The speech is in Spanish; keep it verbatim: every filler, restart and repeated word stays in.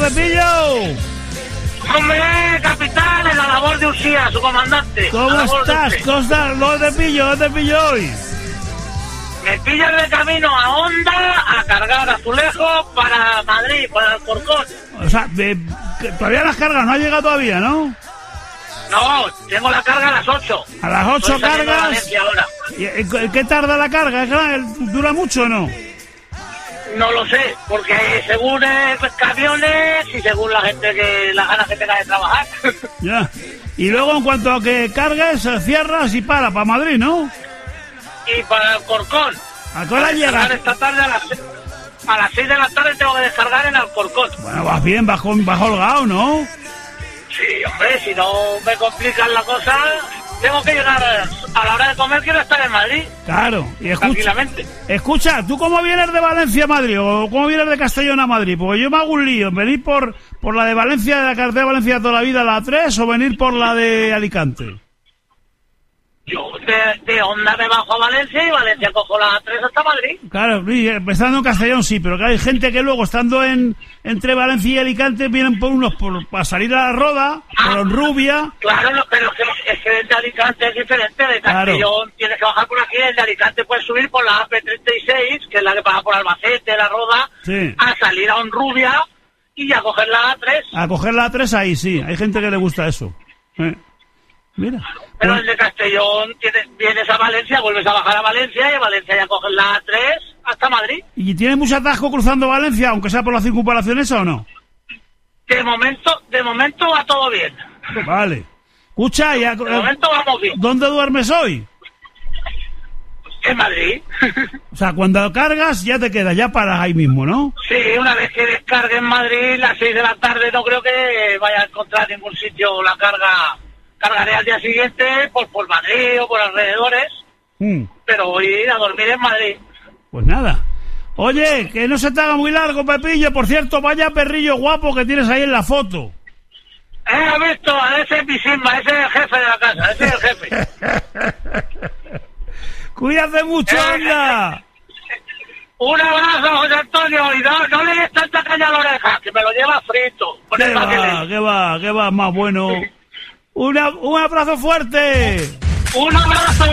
Pepillo? ¡Hombre, capitán! En la labor de Usía, su comandante. ¿Cómo estás? ¿Cómo estás? ¿No te pillo? ¿No te pillo hoy? Me pillan de camino a Honda a cargar azulejos para Madrid, para Alcorcón. O sea, de, que todavía las cargas no ha llegado todavía, ¿no? No, tengo la carga a las ocho. A las ocho Estoy saliendo de cargas. Valencia ahora. ¿Y qué tarda la carga? ¿Dura mucho o no? No lo sé, porque según eh, camiones y según la gente que las ganas que tenga de trabajar. Ya. Y luego en cuanto a que cargues, cierras y para, para Madrid, ¿no? Y para Alcorcón. ¿A qué hora llegas? Esta tarde a las, a las seis de la tarde tengo que descargar en Alcorcón. Bueno, vas bien, vas, vas holgado, ¿no? Sí, hombre, si no me complican la cosa, tengo que llegar a la hora de comer, quiero estar en Madrid. Claro, y escucha, tranquilamente. Escucha, ¿tú cómo vienes de Valencia a Madrid o cómo vienes de Castellón a Madrid? Porque yo me hago un lío, ¿venir por, por la de Valencia, de la carretera de Valencia toda la vida, la tres, o venir por la de Alicante? Yo de, de Honda me bajo a Valencia y Valencia cojo la tres hasta Madrid. Claro, empezando en Castellón sí, pero que hay gente que luego estando en entre Valencia y Alicante vienen por unos por, para salir a la Roda, ah, por Rubia. Claro, no, pero es que desde Alicante es diferente, de Castellón claro. Tienes que bajar por aquí, desde Alicante puedes subir por la A P treinta y seis, que es la que pasa por Albacete, la Roda, sí. A salir a Honrubia y a coger la A tres. A coger la A tres ahí sí, hay gente que le gusta eso. Eh. Mira. Pero desde Castellón tienes, vienes a Valencia, vuelves a bajar a Valencia y a Valencia ya coges la A tres hasta Madrid. ¿Y tiene mucho atasco cruzando Valencia, aunque sea por la circunvalación esa o no? De momento, de momento va todo bien. Vale. Escucha, ya, de momento vamos bien. ¿Dónde duermes hoy? En Madrid. O sea, cuando cargas ya te quedas, ya paras ahí mismo, ¿no? Sí, una vez que descargue en Madrid, las seis de la tarde no creo que vaya a encontrar ningún sitio la carga. Cargaré al día siguiente por, por Madrid o por alrededores, mm. pero voy a ir a dormir en Madrid. Pues nada. Oye, que no se te haga muy largo, Pepillo. Por cierto, vaya perrillo guapo que tienes ahí en la foto. Eh, has visto, ese es mi Simba, ese es el jefe de la casa, ese es el jefe. Cuídate mucho, eh, anda. Un abrazo, José Antonio, y no, no le des tanta caña a la oreja, que me lo lleva frito. ¿Qué va, qué va, qué va, más bueno? Una, un abrazo fuerte. Un abrazo.